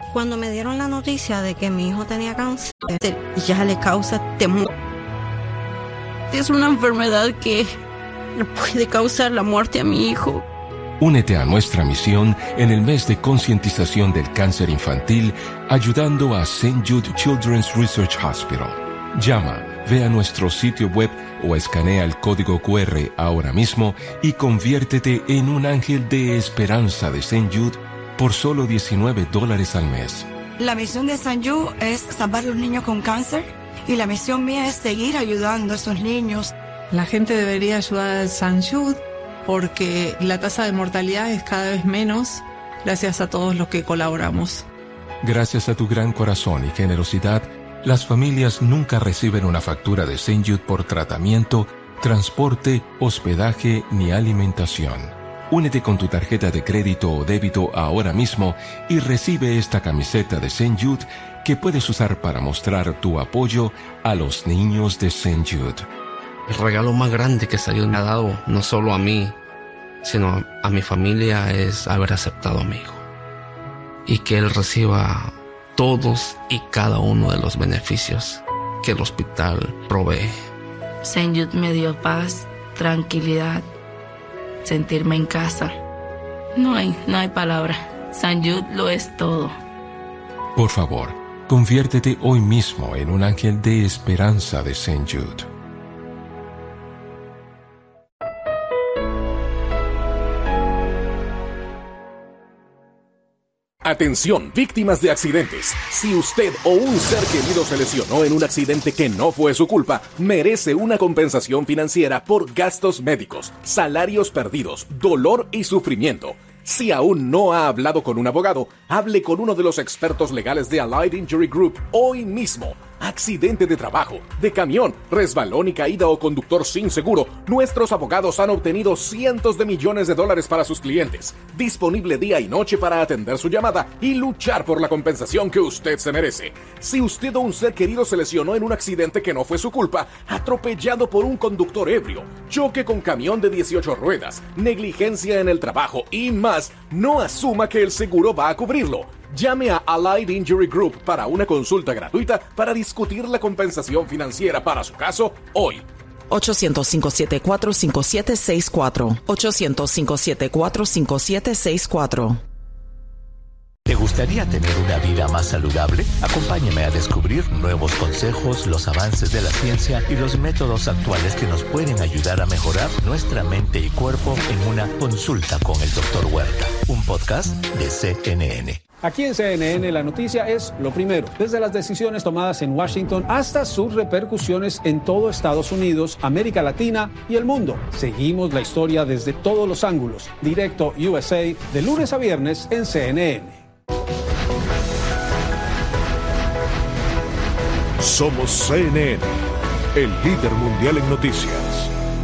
Cuando me dieron la noticia de que mi hijo tenía cáncer, ya le causa temor. Es una enfermedad que le puede causar la muerte a mi hijo. Únete a nuestra misión en el mes de concientización del cáncer infantil, ayudando a St. Jude Children's Research Hospital. Llama, ve a nuestro sitio web o escanea el código QR ahora mismo y conviértete en un ángel de esperanza de St. Jude por solo $19 al mes. La misión de St. Jude es salvar a los niños con cáncer y la misión mía es seguir ayudando a esos niños. La gente debería ayudar a St. Jude porque la tasa de mortalidad es cada vez menos gracias a todos los que colaboramos. Gracias a tu gran corazón y generosidad, las familias nunca reciben una factura de St. Jude por tratamiento, transporte, hospedaje ni alimentación. Únete con tu tarjeta de crédito o débito ahora mismo y recibe esta camiseta de St. Jude que puedes usar para mostrar tu apoyo a los niños de St. Jude. El regalo más grande que St. Jude me ha dado, no solo a mí, sino a mi familia, es haber aceptado a mi hijo. Y que él reciba todos y cada uno de los beneficios que el hospital provee. St. Jude me dio paz, tranquilidad, sentirme en casa. No hay palabra. St. Jude lo es todo. Por favor, conviértete hoy mismo en un ángel de esperanza de St. Jude. Atención, víctimas de accidentes. Si usted o un ser querido se lesionó en un accidente que no fue su culpa, merece una compensación financiera por gastos médicos, salarios perdidos, dolor y sufrimiento. Si aún no ha hablado con un abogado, hable con uno de los expertos legales de Allied Injury Group hoy mismo. Accidente de trabajo, de camión, resbalón y caída o conductor sin seguro, nuestros abogados han obtenido cientos de millones de dólares para sus clientes. Disponible día y noche para atender su llamada y luchar por la compensación que usted se merece. Si usted o un ser querido se lesionó en un accidente que no fue su culpa, atropellado por un conductor ebrio, choque con camión de 18 ruedas, negligencia en el trabajo y más, no asuma que el seguro va a cubrirlo. Llame a Allied Injury Group para una consulta gratuita para discutir la compensación financiera para su caso hoy. 800-574-5764. 800-574-5764. ¿Te gustaría tener una vida más saludable? Acompáñame a descubrir nuevos consejos, los avances de la ciencia y los métodos actuales que nos pueden ayudar a mejorar nuestra mente y cuerpo en una consulta con el Dr. Huerta, un podcast de CNN. Aquí en CNN la noticia es lo primero, desde las decisiones tomadas en Washington hasta sus repercusiones en todo Estados Unidos, América Latina y el mundo. Seguimos la historia desde todos los ángulos. Directo USA, de lunes a viernes en CNN. Somos CNN, el líder mundial en noticias.